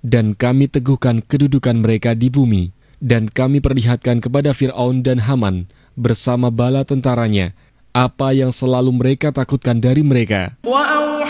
dan kami teguhkan kedudukan mereka di bumi, dan kami perlihatkan kepada Fir'aun dan Haman bersama bala tentaranya apa yang selalu mereka takutkan dari mereka.